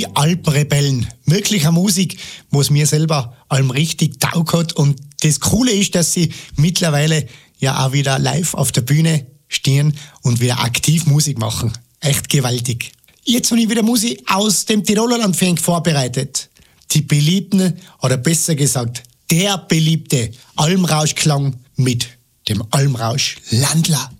Alpenrebellen. Wirklich eine Musik, was mir selber allem richtig taugt hat. Und das Coole ist, dass sie mittlerweile ja auch wieder live auf der Bühne stehen und wieder aktiv Musik machen. Echt gewaltig. Jetzt habe ich wieder Musik aus dem Tiroler Landfunk vorbereitet. Die beliebten, oder besser gesagt, der beliebte Almrauschklang mit dem Almrausch Landler.